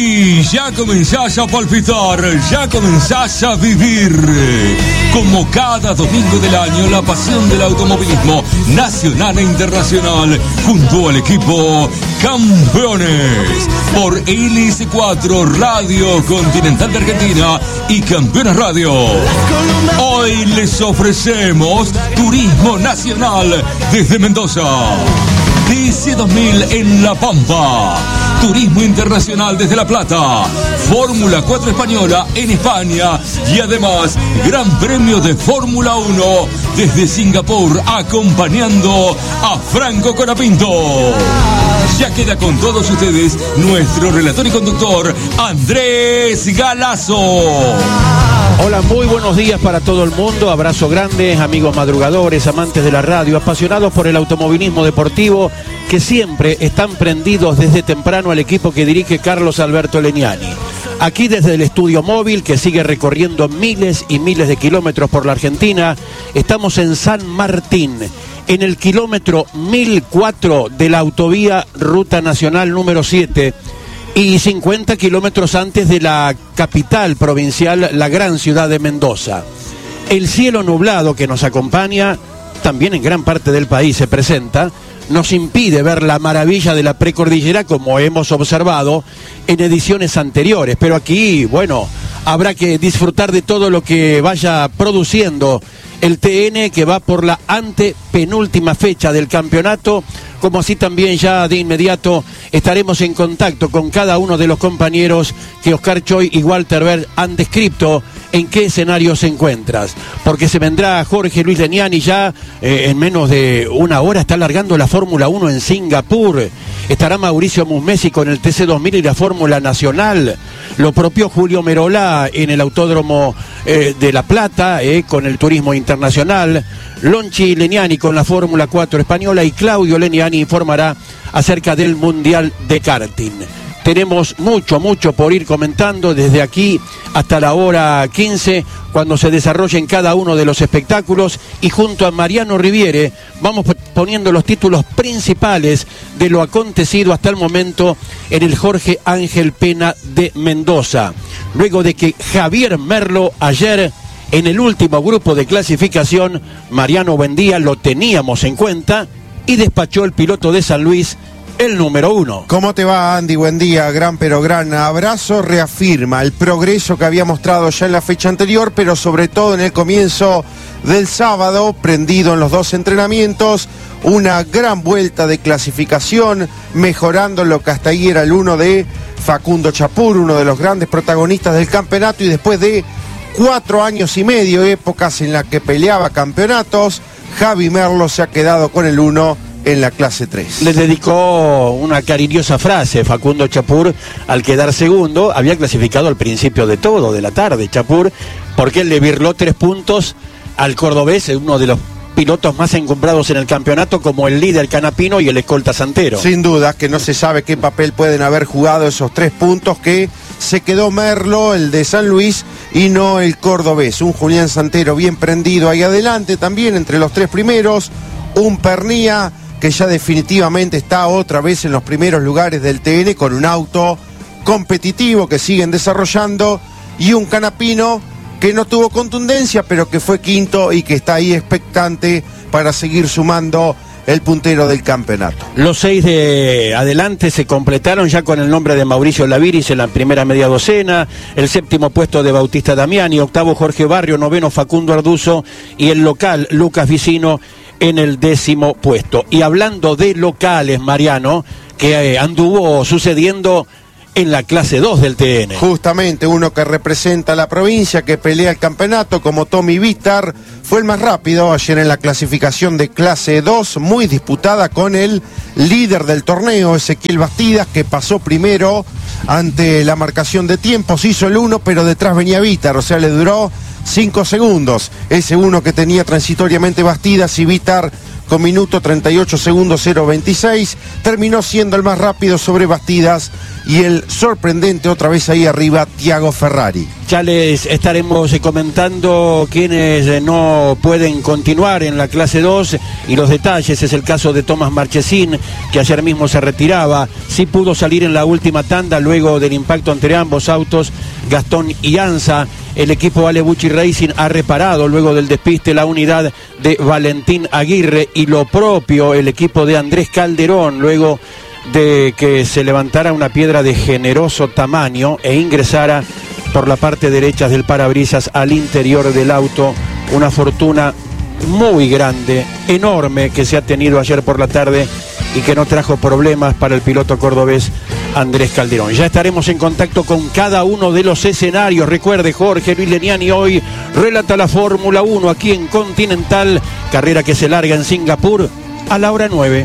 Sí, ya comenzás a palpitar, ya comenzás a vivir. Como cada domingo del año, la pasión del automovilismo nacional e internacional, junto al equipo Campeones, por Hélice 4 Radio Continental de Argentina y Campeones Radio. Hoy les ofrecemos Turismo Nacional desde Mendoza, TC2000 en La Pampa, Turismo Internacional desde La Plata, Fórmula 4 Española en España y además Gran Premio de Fórmula 1 desde Singapur, acompañando a Franco Colapinto. Ya queda con todos ustedes nuestro relator y conductor, Andrés Galazo. Hola, muy buenos días para todo el mundo. Abrazo grande, amigos madrugadores, amantes de la radio, apasionados por el automovilismo deportivo, que siempre están prendidos desde temprano al equipo que dirige Carlos Alberto Leniani. Aquí desde el estudio móvil, que sigue recorriendo miles y miles de kilómetros por la Argentina, estamos en San Martín, en el kilómetro 1004 de la autovía Ruta Nacional número 7, y 50 kilómetros antes de la capital provincial, la gran ciudad de Mendoza. El cielo nublado que nos acompaña, también en gran parte del país se presenta, nos impide ver la maravilla de la precordillera como hemos observado en ediciones anteriores, pero aquí, bueno, habrá que disfrutar de todo lo que vaya produciendo el TN, que va por la antepenúltima fecha del campeonato, como así también ya de inmediato estaremos en contacto con cada uno de los compañeros que Oscar Choi y Walter Berg han descrito en qué escenario se encuentras, porque se vendrá Jorge Luis Leniani ya en menos de una hora, está largando la Fórmula 1 en Singapur, estará Mauricio Musmesi con el TC2000 y la Fórmula Nacional, lo propio Julio Merola en el Autódromo de La Plata, con el Turismo Internacional, Lonchi Leniani con la Fórmula 4 Española y Claudio Leniani informará acerca del Mundial de Karting. Tenemos mucho por ir comentando desde aquí hasta la hora 15, cuando se desarrollen cada uno de los espectáculos, y junto a Mariano Riviere vamos poniendo los títulos principales de lo acontecido hasta el momento en el Jorge Ángel Pena de Mendoza. Luego de que Javier Merlo ayer, en el último grupo de clasificación, Mariano, buen día, lo teníamos en cuenta y despachó el piloto de San Luis, el número 1. ¿Cómo te va, Andy? Buen día, gran abrazo. Reafirma el progreso que había mostrado ya en la fecha anterior, pero sobre todo en el comienzo del sábado, prendido en los dos entrenamientos, una gran vuelta de clasificación, mejorando lo que hasta ahí era el 1 de Facundo Chapur, uno de los grandes protagonistas del campeonato, y después de 4 años y medio, épocas en las que peleaba campeonatos, Javi Merlo se ha quedado con el 1 en la clase 3. Le dedicó una cariñosa frase Facundo Chapur al quedar segundo. Había clasificado al principio de todo, de la tarde, Chapur, porque él le birló 3 puntos al cordobés, uno de los pilotos más encumbrados en el campeonato, como el líder Canapino y el escolta Santero. Sin duda que no se sabe qué papel pueden haber jugado esos 3 puntos que se quedó Merlo, el de San Luis, y no el cordobés. Un Julián Santero bien prendido ahí adelante también entre los 3 primeros, un Pernía que ya definitivamente está otra vez en los primeros lugares del TN con un auto competitivo que siguen desarrollando, y un Canapino que no tuvo contundencia pero que fue quinto y que está ahí expectante para seguir sumando el puntero del campeonato. Los 6 de adelante se completaron ya con el nombre de Mauricio Laviris en la primera media docena, el 7º puesto de Bautista Damiani, 8º Jorge Barrio, 9º Facundo Arduzo y el local Lucas Vicino en el 10º puesto. Y hablando de locales, Mariano, que anduvo sucediendo en la clase 2 del TN. Justamente uno que representa a la provincia, que pelea el campeonato, como Tommy Vittar, fue el más rápido ayer en la clasificación de clase 2, muy disputada con el líder del torneo, Ezequiel Bastidas, que pasó primero ante la marcación de tiempos, hizo el 1, pero detrás venía Vittar, o sea, le duró 5 segundos. Ese 1 que tenía transitoriamente Bastidas, y Vittar con minuto 38 segundos 0.26. Terminó siendo el más rápido sobre Bastidas y el sorprendente otra vez ahí arriba, Thiago Ferrari. Ya les estaremos comentando quienes no pueden continuar en la clase 2 y los detalles. Es el caso de Tomás Marchesín, que ayer mismo se retiraba. Sí pudo salir en la última tanda luego del impacto entre ambos autos, Gastón y Anza. El equipo Alebucci Racing ha reparado luego del despiste la unidad de Valentín Aguirre, y lo propio el equipo de Andrés Calderón luego de que se levantara una piedra de generoso tamaño e ingresara por la parte derecha del parabrisas al interior del auto. Una fortuna muy grande, enorme, que se ha tenido ayer por la tarde y que no trajo problemas para el piloto cordobés Andrés Calderón. Ya estaremos en contacto con cada uno de los escenarios. Recuerde, Jorge Luis Leniani hoy relata la Fórmula 1 aquí en Continental, carrera que se larga en Singapur a la hora 9.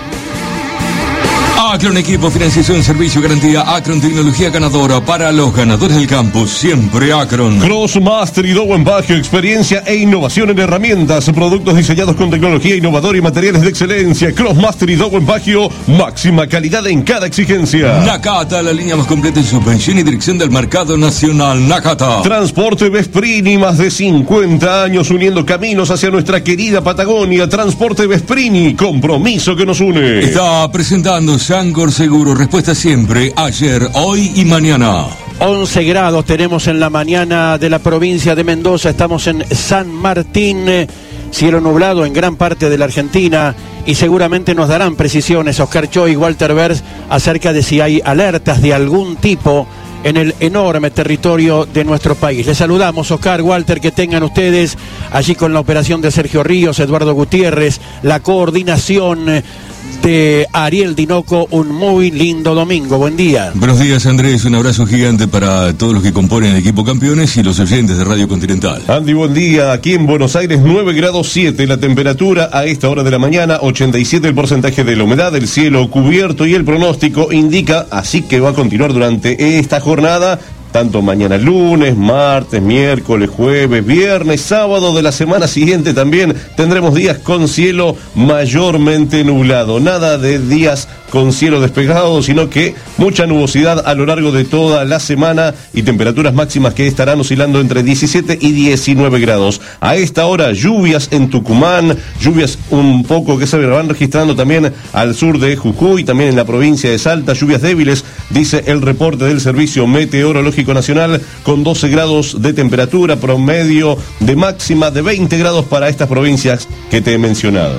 Acron Equipo, financiación, servicio, garantía. Acron, tecnología ganadora para los ganadores del campo. Siempre Acron. Crossmaster y Dowen Bagio, experiencia e innovación en herramientas, productos diseñados con tecnología innovadora y materiales de excelencia. Crossmaster y Dowen Bagio, máxima calidad en cada exigencia. Nakata, la línea más completa en subvención y dirección del mercado nacional. Nakata. Transporte Vesprini, más de 50 años uniendo caminos hacia nuestra querida Patagonia. Transporte Vesprini, compromiso que nos une. Está presentando Sancor Seguro, respuesta siempre, ayer, hoy y mañana. 11 grados tenemos en la mañana de la provincia de Mendoza. Estamos en San Martín, cielo nublado en gran parte de la Argentina, y seguramente nos darán precisiones Oscar Choy y Walter Bers acerca de si hay alertas de algún tipo en el enorme territorio de nuestro país. Les saludamos, Oscar, Walter, que tengan ustedes allí con la operación de Sergio Ríos, Eduardo Gutiérrez, la coordinación de Ariel Dinoco. Un muy lindo domingo, buen día. Buenos días, Andrés, un abrazo gigante para todos los que componen el equipo Campeones y los oyentes de Radio Continental. Andy, buen día. Aquí en Buenos Aires 9 grados 7 la temperatura a esta hora de la mañana, 87 el porcentaje de la humedad, el cielo cubierto, y el pronóstico indica así que va a continuar durante esta jornada, tanto mañana lunes, martes, miércoles, jueves, viernes, sábado de la semana siguiente también tendremos días con cielo mayormente nublado. Nada de días con cielo despejado, sino que mucha nubosidad a lo largo de toda la semana y temperaturas máximas que estarán oscilando entre 17 y 19 grados. A esta hora, lluvias en Tucumán, lluvias un poco que se van registrando también al sur de Jujuy, también en la provincia de Salta, lluvias débiles, dice el reporte del Servicio Meteorológico Nacional, con 12 grados de temperatura, promedio de máxima de 20 grados para estas provincias que te he mencionado.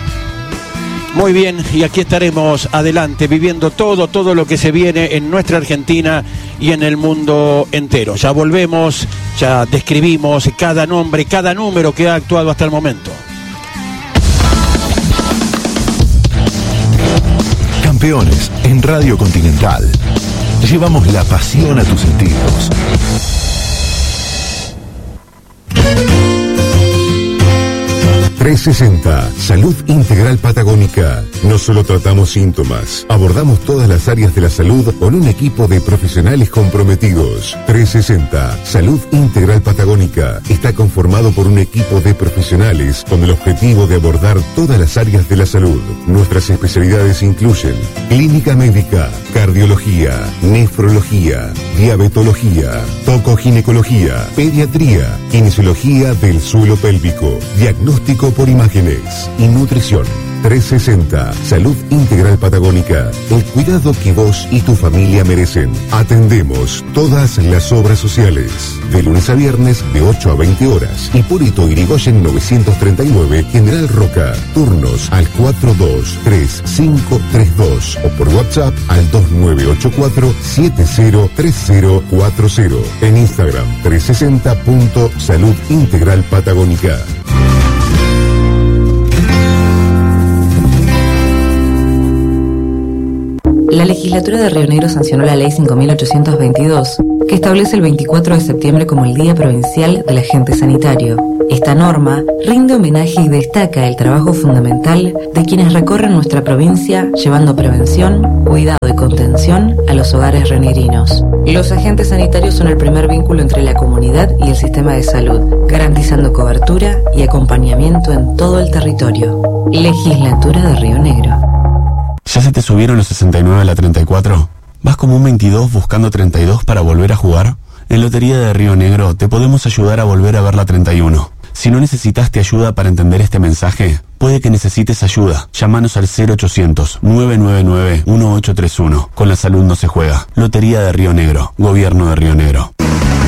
Muy bien, y aquí estaremos adelante viviendo todo lo que se viene en nuestra Argentina y en el mundo entero. Ya volvemos, ya describimos cada nombre, cada número que ha actuado hasta el momento. Campeones en Radio Continental. Llevamos la pasión a tus sentidos. ...360, Salud Integral Patagónica. No solo tratamos síntomas, abordamos todas las áreas de la salud con un equipo de profesionales comprometidos. 360, Salud Integral Patagónica. Está conformado por un equipo de profesionales con el objetivo de abordar todas las áreas de la salud. Nuestras especialidades incluyen clínica médica, cardiología, nefrología, diabetología, tocoginecología, pediatría, kinesiología del suelo pélvico, diagnóstico por imágenes y nutrición. 360, Salud Integral Patagónica. El cuidado que vos y tu familia merecen. Atendemos todas las obras sociales. De lunes a viernes de 8 a 20 horas. Hipólito Yrigoyen 939, General Roca. Turnos al 423532 o por WhatsApp al 2984-703040. En Instagram 360.Salud Integral Patagónica. La legislatura de Río Negro sancionó la ley 5.822, que establece el 24 de septiembre como el Día Provincial del Agente Sanitario. Esta norma rinde homenaje y destaca el trabajo fundamental de quienes recorren nuestra provincia llevando prevención, cuidado y contención a los hogares rionegrinos. Los agentes sanitarios son el primer vínculo entre la comunidad y el sistema de salud, garantizando cobertura y acompañamiento en todo el territorio. Legislatura de Río Negro. ¿Ya se te subieron los 69 a la 34? ¿Vas como un 22 buscando 32 para volver a jugar? En Lotería de Río Negro te podemos ayudar a volver a ver la 31. Si no necesitaste ayuda para entender este mensaje, puede que necesites ayuda. Llámanos al 0800-999-1831. Con la salud no se juega. Lotería de Río Negro. Gobierno de Río Negro.